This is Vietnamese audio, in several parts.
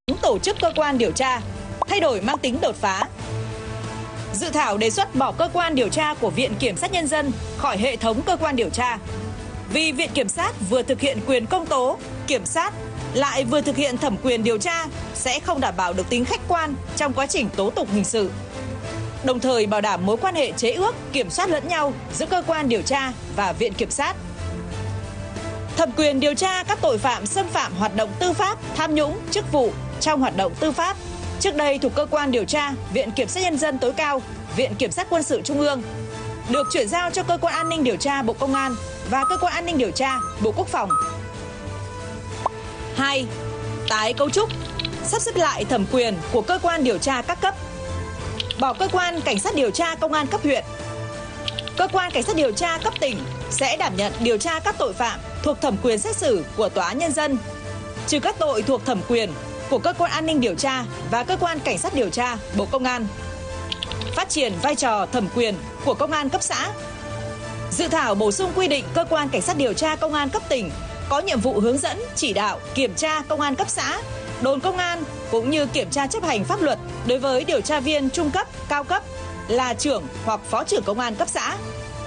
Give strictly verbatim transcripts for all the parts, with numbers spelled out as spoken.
tổ chức cơ quan điều tra, thay đổi mang tính đột phá. Dự thảo đề xuất bỏ cơ quan điều tra của Viện Kiểm sát Nhân dân khỏi hệ thống cơ quan điều tra. Vì Viện Kiểm sát vừa thực hiện quyền công tố, kiểm sát, lại vừa thực hiện thẩm quyền điều tra sẽ không đảm bảo được tính khách quan trong quá trình tố tụng hình sự. Đồng thời bảo đảm mối quan hệ chế ước, kiểm soát lẫn nhau giữa cơ quan điều tra và Viện Kiểm sát. Thẩm quyền điều tra các tội phạm xâm phạm hoạt động tư pháp, tham nhũng, chức vụ trong hoạt động tư pháp, trước đây thuộc cơ quan điều tra Viện Kiểm sát Nhân dân tối cao, Viện Kiểm sát Quân sự Trung ương, được chuyển giao cho Cơ quan An ninh Điều tra Bộ Công an và Cơ quan An ninh Điều tra Bộ Quốc phòng. hai. Tái cấu trúc, sắp xếp lại thẩm quyền của cơ quan điều tra các cấp. Bỏ cơ quan cảnh sát điều tra công an cấp huyện. Cơ quan cảnh sát điều tra cấp tỉnh sẽ đảm nhận điều tra các tội phạm thuộc thẩm quyền xét xử của Tòa án Nhân dân, trừ các tội thuộc thẩm quyền của Cơ quan An ninh Điều tra và Cơ quan Cảnh sát điều tra Bộ Công an. Phát triển vai trò thẩm quyền của công an cấp xã. Dự thảo bổ sung quy định Cơ quan Cảnh sát điều tra công an cấp tỉnh có nhiệm vụ hướng dẫn, chỉ đạo, kiểm tra công an cấp xã, đồn công an cũng như kiểm tra chấp hành pháp luật đối với điều tra viên trung cấp, cao cấp là trưởng hoặc phó trưởng công an cấp xã.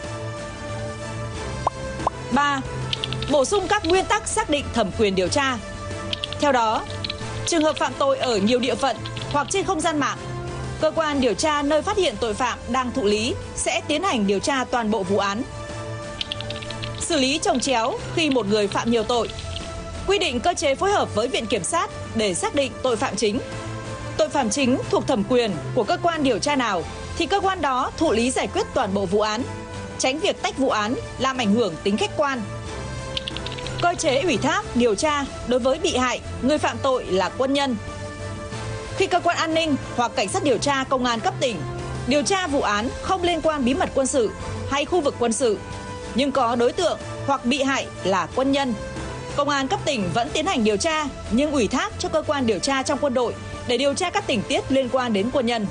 ba. Bổ sung các nguyên tắc xác định thẩm quyền điều tra. Theo đó, trường hợp phạm tội ở nhiều địa phận hoặc trên không gian mạng, cơ quan điều tra nơi phát hiện tội phạm đang thụ lý sẽ tiến hành điều tra toàn bộ vụ án. Xử lý chồng chéo khi một người phạm nhiều tội. Quy định cơ chế phối hợp với Viện Kiểm sát để xác định tội phạm chính. Tội phạm chính thuộc thẩm quyền của cơ quan điều tra nào thì cơ quan đó thụ lý giải quyết toàn bộ vụ án, tránh việc tách vụ án làm ảnh hưởng tính khách quan. Cơ chế ủy thác điều tra đối với bị hại, người phạm tội là quân nhân. Khi cơ quan an ninh hoặc cảnh sát điều tra công an cấp tỉnh điều tra vụ án không liên quan bí mật quân sự hay khu vực quân sự, nhưng có đối tượng hoặc bị hại là quân nhân, công an cấp tỉnh vẫn tiến hành điều tra nhưng ủy thác cho cơ quan điều tra trong quân đội để điều tra các tình tiết liên quan đến quân nhân.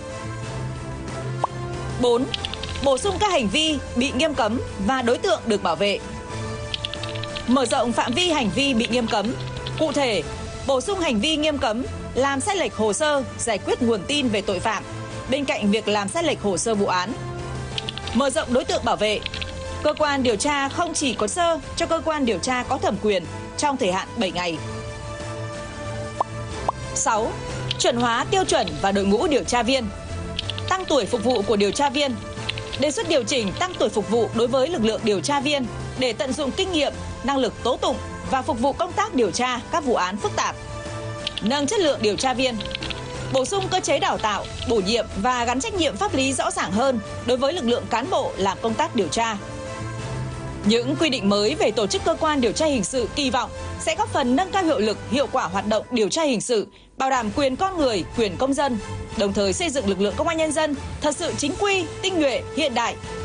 bốn. Bổ sung các hành vi bị nghiêm cấm và đối tượng được bảo vệ. Mở rộng phạm vi hành vi bị nghiêm cấm. Cụ thể, bổ sung hành vi nghiêm cấm làm sai lệch hồ sơ, giải quyết nguồn tin về tội phạm, bên cạnh việc làm sai lệch hồ sơ vụ án. Mở rộng đối tượng bảo vệ. Cơ quan điều tra không chỉ có sơ cho cơ quan điều tra có thẩm quyền trong thời hạn bảy ngày. sáu. Chuẩn hóa tiêu chuẩn và đội ngũ điều tra viên. Tăng tuổi phục vụ của điều tra viên. Đề xuất điều chỉnh tăng tuổi phục vụ đối với lực lượng điều tra viên để tận dụng kinh nghiệm, năng lực tố tụng và phục vụ công tác điều tra các vụ án phức tạp. Nâng chất lượng điều tra viên. Bổ sung cơ chế đào tạo, bổ nhiệm và gắn trách nhiệm pháp lý rõ ràng hơn đối với lực lượng cán bộ làm công tác điều tra. Những quy định mới về tổ chức cơ quan điều tra hình sự kỳ vọng sẽ góp phần nâng cao hiệu lực, hiệu quả hoạt động điều tra hình sự, bảo đảm quyền con người, quyền công dân, đồng thời xây dựng lực lượng công an nhân dân thật sự chính quy, tinh nhuệ, hiện đại,